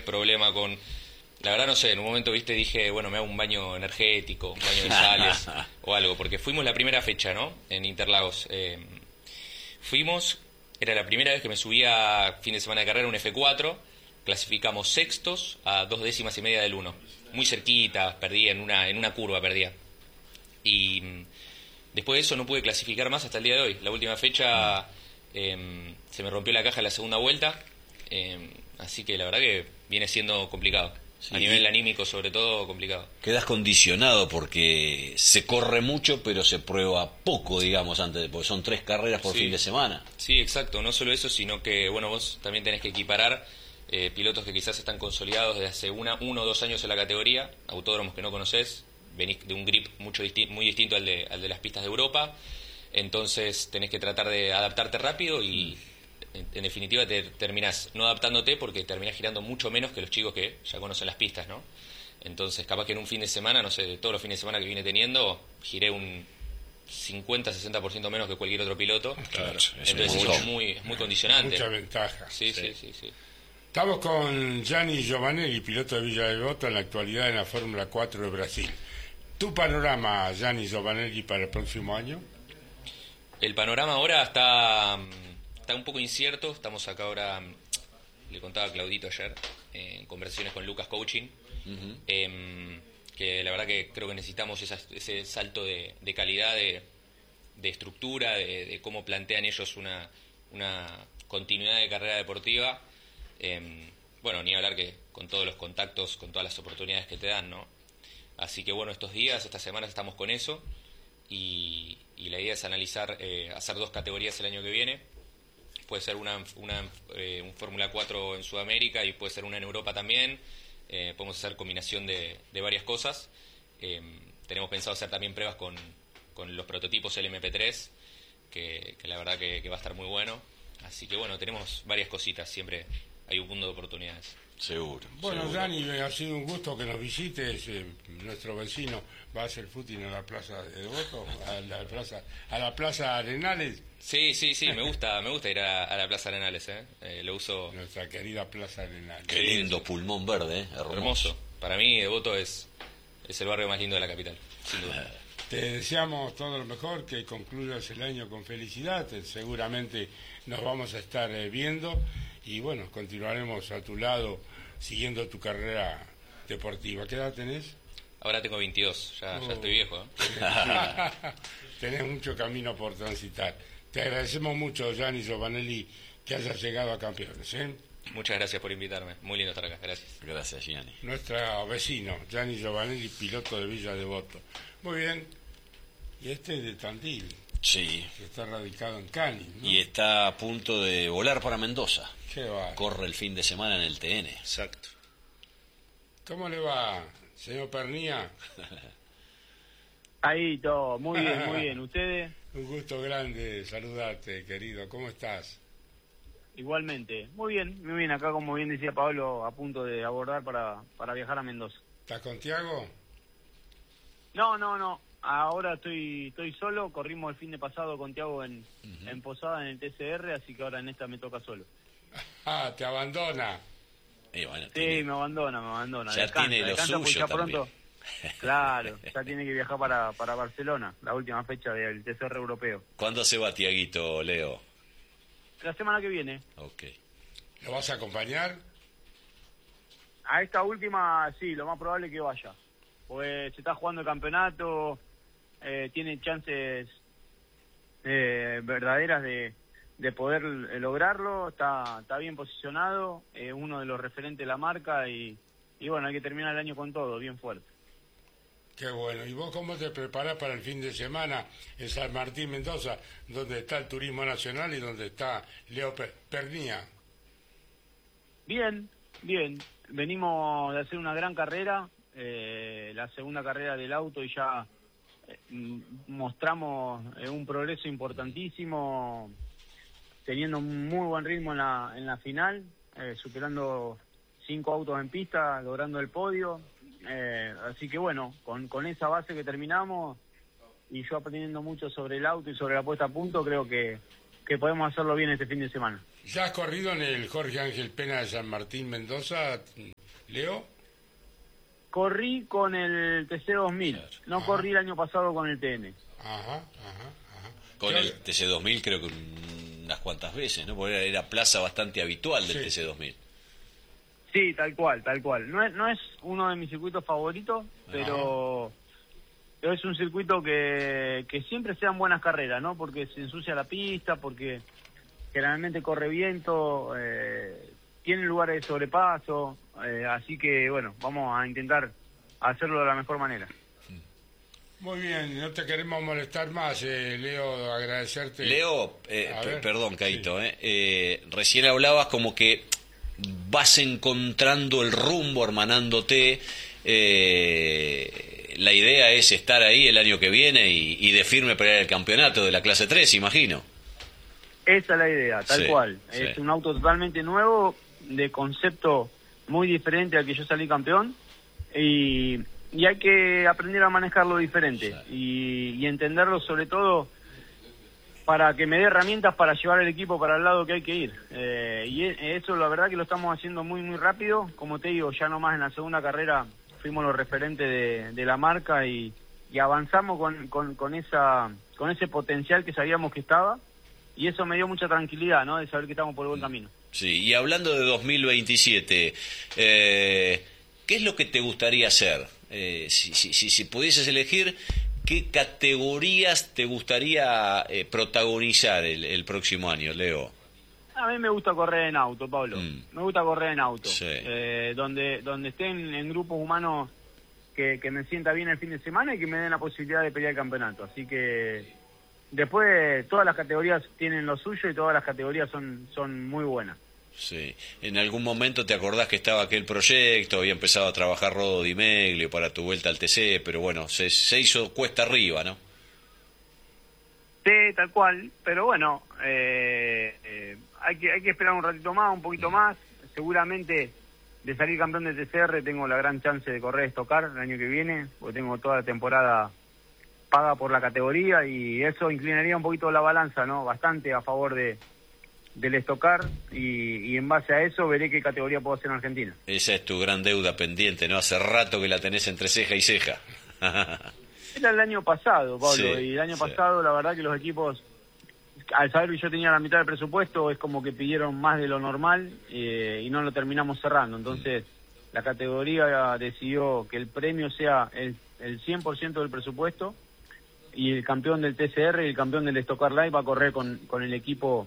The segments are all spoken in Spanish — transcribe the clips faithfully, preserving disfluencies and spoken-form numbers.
problema con... La verdad no sé, en un momento, viste, dije, bueno, me hago un baño energético, un baño de sales o algo, porque fuimos la primera fecha, ¿no? En Interlagos. Eh, fuimos, era la primera vez que me subía fin de semana de carrera un F cuatro, clasificamos sextos a dos décimas y media del uno. Muy cerquita, perdí en una, en una curva, perdía. Y después de eso no pude clasificar más hasta el día de hoy. La última fecha eh, se me rompió la caja en la segunda vuelta, eh, así que la verdad que viene siendo complicado. Sí. A nivel anímico, sobre todo, complicado. Quedas condicionado porque se corre mucho, pero se prueba poco, digamos, antes, porque son tres carreras por sí. fin de semana. Sí, exacto. No solo eso, sino que, bueno, vos también tenés que equiparar eh, pilotos que quizás están consolidados desde hace una, uno o dos años en la categoría, autódromos que no conocés, venís de un grip mucho disti- muy distinto al de, al de las pistas de Europa, entonces tenés que tratar de adaptarte rápido y... Mm. En definitiva te terminás no adaptándote porque terminás girando mucho menos que los chicos que ya conocen las pistas, ¿no? Entonces capaz que en un fin de semana, no sé, de todos los fines de semana que vine teniendo, giré un cincuenta a sesenta por ciento menos que cualquier otro piloto. Claro, entonces eso es muy, es muy condicionante. Mucha ventaja. Sí, sí, sí, sí. Estamos con Gianni Giovanelli, piloto de Villa Devoto, en la actualidad en la Fórmula cuatro de Brasil. ¿Tu panorama, Gianni Giovanelli, para el próximo año? El panorama ahora está... Está un poco incierto, estamos acá ahora, le contaba a Claudito ayer, eh, en conversaciones con Lucas Coaching, uh-huh. eh, que la verdad que creo que necesitamos esa, ese salto de, de calidad, de, de estructura, de, de cómo plantean ellos una, una continuidad de carrera deportiva. Eh, bueno, ni hablar que con todos los contactos, con todas las oportunidades que te dan, ¿no? Así que bueno, estos días, estas semanas estamos con eso y, y la idea es analizar, eh, hacer dos categorías el año que viene. Puede ser una, una eh, un Fórmula cuatro en Sudamérica y puede ser una en Europa también. Eh, podemos hacer combinación de, de varias cosas. Eh, tenemos pensado hacer también pruebas con, con los prototipos L M P tres, que, que la verdad que, que va a estar muy bueno. Así que bueno, tenemos varias cositas, siempre hay un mundo de oportunidades. Seguro. Bueno, seguro. Gianni, ha sido un gusto que nos visites. Eh, nuestro vecino va a hacer footing a la plaza de Devoto, a la plaza, a la plaza Arenales. Sí, sí, sí, me gusta, me gusta ir a, a la Plaza Arenales, ¿eh? Eh, lo uso. Nuestra querida Plaza Arenales. Qué lindo sí, pulmón verde, ¿eh? Hermoso. Hermoso. Para mí, Devoto es, es el barrio más lindo de la capital, sin duda. Te deseamos todo lo mejor, que concluyas el año con felicidad. Seguramente nos vamos a estar eh, viendo y bueno, continuaremos a tu lado siguiendo tu carrera deportiva. ¿Qué edad tenés? Ahora tengo veintidós, ya, oh. ya estoy viejo. ¿eh? Tenés mucho camino por transitar. Te agradecemos mucho, Gianni Giovanelli, que hayas llegado a Campeones, ¿eh? Muchas gracias por invitarme. Muy lindo estar acá. Gracias. Gracias, Gianni. Nuestro vecino, Gianni Giovanelli, piloto de Villa Devoto. Muy bien. Y este es de Tandil. Sí. Que está radicado en Cali, ¿no? Y está a punto de volar para Mendoza. ¿Qué va? Corre el fin de semana en el T N. Exacto. ¿Cómo le va, señor Pernía? Ahí todo, muy bien, muy bien. ¿Ustedes? Un gusto grande saludarte, querido. ¿Cómo estás? Igualmente. Muy bien, muy bien. Acá, como bien decía Pablo, a punto de abordar para, para viajar a Mendoza. ¿Estás con Tiago? No, no, no. Ahora estoy estoy solo. Corrimos el fin de pasado con Tiago en, uh-huh. en Posada, en el T C R, así que ahora en esta me toca solo. Ah, ¿te abandona? Y bueno, sí, tiene... me abandona, me abandona. Ya descansa, tiene lo descansa suyo ya también. Pronto, claro, ya tiene que viajar para, para Barcelona, la última fecha del T C R europeo. ¿Cuándo se va Tiaguito, Leo? La semana que viene. Ok. ¿Lo vas a acompañar? A esta última, sí, lo más probable es que vaya. Pues se está jugando el campeonato, eh, tiene chances eh, verdaderas de, de poder lograrlo, está, está bien posicionado, eh, uno de los referentes de la marca y, y bueno, hay que terminar el año con todo, bien fuerte. Qué bueno. ¿Y vos cómo te preparás para el fin de semana en San Martín, Mendoza, donde está el turismo nacional y donde está Leo Pernía? Bien, bien. Venimos de hacer una gran carrera, eh, la segunda carrera del auto y ya eh, mostramos eh, un progreso importantísimo, teniendo un muy buen ritmo en la, en la final, eh, superando cinco autos en pista, logrando el podio. Eh, así que bueno, con, con esa base que terminamos y yo aprendiendo mucho sobre el auto y sobre la puesta a punto, creo que, que podemos hacerlo bien este fin de semana. ¿Ya has corrido en el Jorge Ángel Pena de San Martín, Mendoza, Leo? Corrí con el T C dos mil, no Ajá. corrí el año pasado con el T N. Ajá, ajá, ajá. Con ¿Qué- el T C dos mil creo que unas cuantas veces, ¿no? Porque era, era plaza bastante habitual del Sí. T C dos mil. Sí, tal cual, tal cual. No es, no es uno de mis circuitos favoritos, pero, pero es un circuito que, que siempre sean buenas carreras, ¿no? Porque se ensucia la pista, porque generalmente corre viento, eh, tiene lugares de sobrepaso, eh, así que bueno, vamos a intentar hacerlo de la mejor manera. Muy bien, no te queremos molestar más, eh, Leo, agradecerte. Leo, eh, A p- ver, perdón, Caito, sí. eh, eh, recién hablabas como que vas encontrando el rumbo, hermanándote. Eh, la idea es estar ahí el año que viene y, y de firme pelear el campeonato de la clase tres, imagino. Esa es la idea, tal Sí, cual. sí. Es un auto totalmente nuevo, de concepto muy diferente al que yo salí campeón, y, y hay que aprender a manejarlo diferente y, y entenderlo sobre todo para que me dé herramientas para llevar el equipo para el lado que hay que ir. Eh, y e- eso la verdad que lo estamos haciendo muy muy rápido. Como te digo, ya nomás en la segunda carrera fuimos los referentes de, de la marca y, y avanzamos con, con, con, esa, con ese potencial que sabíamos que estaba. Y eso me dio mucha tranquilidad, ¿no? De saber que estamos por el buen camino. Sí, y hablando de dos mil veintisiete, eh, ¿qué es lo que te gustaría hacer? Eh, si, si, si, si pudieses elegir, ¿qué categorías te gustaría eh, protagonizar el, el próximo año, Leo? A mí me gusta correr en auto, Pablo. Mm. Me gusta correr en auto. Sí. Eh, donde donde estén en grupos humanos que, que me sienta bien el fin de semana y que me den la posibilidad de pelear el campeonato. Así que después todas las categorías tienen lo suyo y todas las categorías son, son muy buenas. Sí. ¿En algún momento te acordás que estaba aquel proyecto, había empezado a trabajar Rodo Di Meglio para tu vuelta al T C, pero bueno, se, se hizo cuesta arriba, ¿no? Sí, tal cual, pero bueno, eh, eh, hay que hay que esperar un ratito más, un poquito más. Seguramente de salir campeón de T C R tengo la gran chance de correr Estocar el año que viene, porque tengo toda la temporada paga por la categoría y eso inclinaría un poquito la balanza, ¿no? Bastante a favor de del Estocar y, y en base a eso veré qué categoría puedo hacer en Argentina. Esa es tu gran deuda pendiente, ¿no? Hace rato que la tenés entre ceja y ceja. Era el año pasado, Pablo, Sí, y el año sí. pasado la verdad que los equipos, al saber que yo tenía la mitad del presupuesto, es como que pidieron más de lo normal eh, y no lo terminamos cerrando. Entonces, la categoría decidió que el premio sea el, el cien por ciento del presupuesto y el campeón del T C R y el campeón del Stock Live va a correr con, con el equipo,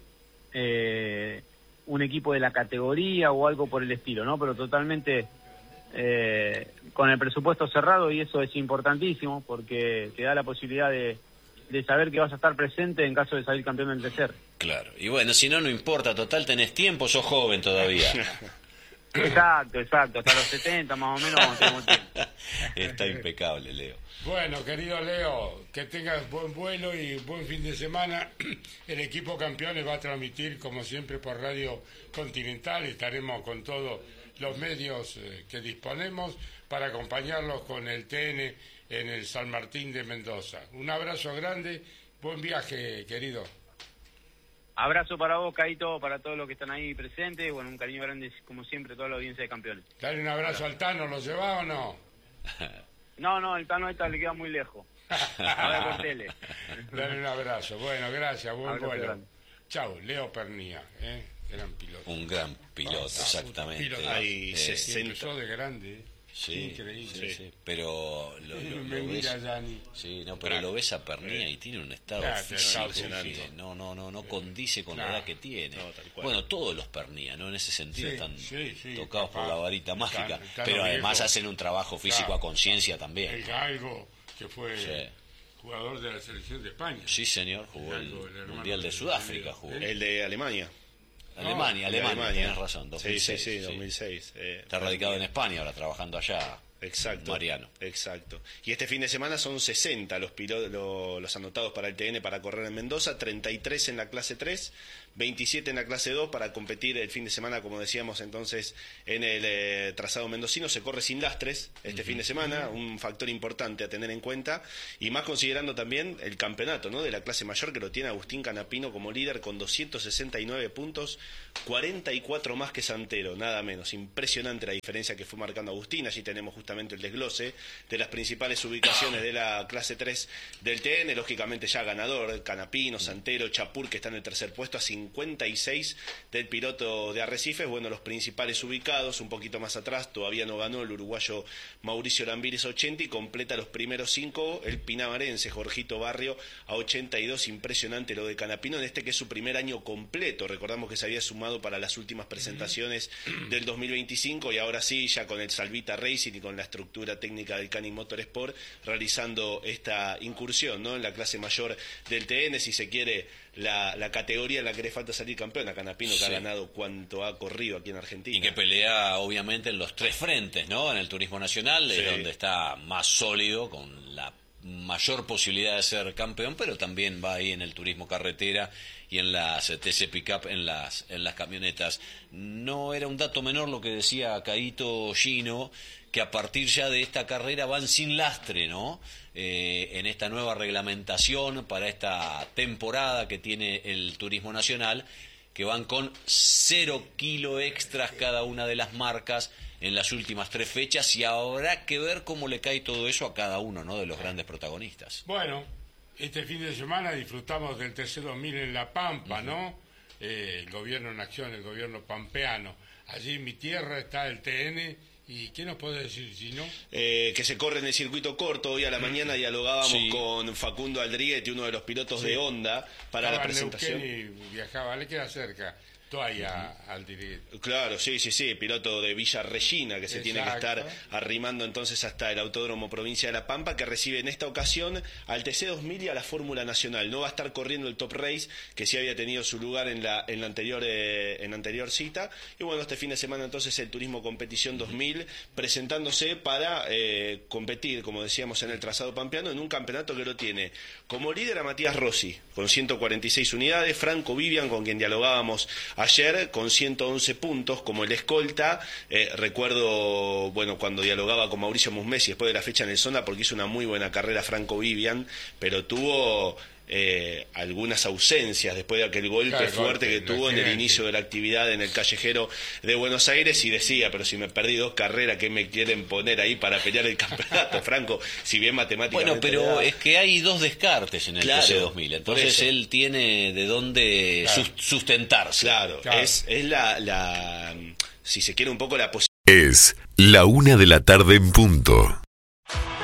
eh, un equipo de la categoría o algo por el estilo, ¿no? Pero totalmente eh, con el presupuesto cerrado, y eso es importantísimo porque te da la posibilidad de, de saber que vas a estar presente en caso de salir campeón del T C R. Claro, y bueno, si no, no importa, total tenés tiempo, sos joven todavía. Exacto, exacto, hasta los setenta más o menos tenemos tiempo. Está impecable, Leo. Bueno, querido Leo, que tengas buen vuelo y buen fin de semana. El equipo campeones va a transmitir, como siempre, por Radio Continental. Estaremos con todos los medios eh, que disponemos para acompañarlos con el T N en el San Martín de Mendoza. Un abrazo grande, buen viaje, querido. Abrazo para vos, Caito, para todos los que están ahí presentes. Bueno, un cariño grande, como siempre, a toda la audiencia de campeones. Dale un abrazo al Tano, ¿lo llevaba o no? No, no, el Tano esta le queda muy lejos. A ver por tele. Dale un abrazo. Bueno, gracias, buen Abrazo vuelo. grande. Chao, Leo Pernía, ¿eh? Gran piloto. Un gran piloto, Ah, exactamente. piloto. Hay Eh, sesenta. Empezó de grande, ¿eh? Sí, Increíble. sí, sí. Pero lo, lo- Me lo mira, ves, Dani. sí, no, pero lo ves a Pernía y tiene un estado Claro, físico impresionante. que no, no, no, no condice con Claro. la edad que tiene. No, tal cual. Bueno, todos los Pernía, ¿no? En ese sentido Sí, están sí, sí, tocados por papá. la varita mágica, Están- están pero los además viejos. hacen un trabajo físico Claro. a conciencia también. El Galgo, que fue Sí. jugador de la selección de España. Sí, señor, jugó el Galgo, el hermano Mundial de de Sudáfrica, Estados jugó. Unidos. El de Alemania. Alemania, El de Alemania, tenés razón, dos mil Sí, seis, sí, sí, sí. dos mil seis. eh, Está radicado en España ahora, trabajando allá. Exacto, Mariano. Exacto. Y este fin de semana son sesenta los, pilo, lo, los anotados para el T N para correr en Mendoza, treinta y tres en la clase tres, veintisiete en la clase dos para competir el fin de semana, como decíamos entonces, en el eh, trazado mendocino. Se corre sin lastres este uh-huh. fin de semana, un factor importante a tener en cuenta, y más considerando también el campeonato, ¿no?, de la clase mayor, que lo tiene Agustín Canapino como líder con doscientos sesenta y nueve puntos, cuarenta y cuatro más que Santero, nada menos. Impresionante la diferencia que fue marcando Agustín. Allí tenemos justamente el desglose de las principales ubicaciones de la clase tres del T N, lógicamente ya ganador, Canapino, Santero, Chapur, que está en el tercer puesto a cincuenta y seis del piloto de Arrecifes. Bueno, los principales ubicados, un poquito más atrás, todavía no ganó el uruguayo Mauricio Lambiris, ochenta, y completa los primeros cinco el pinamarense Jorgito Barrio a ochenta y dos. Impresionante lo de Canapino en este que es su primer año completo. Recordamos que se había sumado para las últimas presentaciones del dos mil veinticinco, y ahora sí, ya con el Salvita Racing y con la estructura técnica del Cani Motorsport, realizando esta incursión, ¿no?, en la clase mayor del T N, si se quiere, la, la categoría en la que le falta salir campeón a Canapino, que sí. ha ganado cuanto ha corrido aquí en Argentina. Y que pelea obviamente en los tres frentes, ¿no? En el turismo nacional, sí. es donde está más sólido, con la mayor posibilidad de ser campeón, pero también va ahí en el turismo carretera y en las T C Pickup, en las en las camionetas. No era un dato menor lo que decía Caíto Gino, que a partir ya de esta carrera van sin lastre, ¿no? Eh, en esta nueva reglamentación para esta temporada que tiene el turismo nacional, que van con cero kilo extras cada una de las marcas en las últimas tres fechas, y habrá que ver cómo le cae todo eso a cada uno, ¿no?, de los grandes protagonistas. Bueno, este fin de semana disfrutamos del T C dos mil en La Pampa, uh-huh. ¿no? Eh, el gobierno en acción, el gobierno pampeano. Allí en mi tierra está el T N. ¿Y qué nos puede decir, si no? Eh, que se corre en el circuito corto. Hoy a la mañana dialogábamos sí. con Facundo Aldriguete, uno de los pilotos sí. de Honda, para Estaba la presentación. En Neuquén y viajaba, le queda cerca. Toalla uh-huh. Aldriguete. Claro, sí, sí, sí, piloto de Villa Regina, que se Exacto. tiene que estar arrimando entonces hasta el Autódromo Provincia de La Pampa, que recibe en esta ocasión al T C dos mil y a la Fórmula Nacional. No va a estar corriendo el Top Race, que sí había tenido su lugar en la en la anterior eh, en la anterior cita. Y bueno, este fin de semana entonces el Turismo Competición dos mil, presentándose para eh, competir, como decíamos, en el trazado pampeano, en un campeonato que lo tiene como líder a Matías Rossi, con ciento cuarenta y seis unidades, Franco Vivian, con quien dialogábamos ayer, con ciento once puntos como el escolta. Eh, recuerdo, bueno, cuando dialogaba con Mauricio Musmesi después de la fecha en el Sonda, porque hizo una muy buena carrera Franco Vivian, pero tuvo eh, algunas ausencias después de aquel golpe claro, fuerte golpe, que tuvo en el inicio de la actividad en el callejero de Buenos Aires, y decía, pero si me perdí dos carreras, ¿qué me quieren poner ahí para pelear el campeonato? Franco, si bien matemáticamente... Bueno, pero da... es que hay dos descartes en el claro, T C dos mil, entonces él tiene de dónde claro. sustentarse. Claro, claro. es, es la, la, si se quiere, un poco la posibilidad. Es la una de la tarde en punto.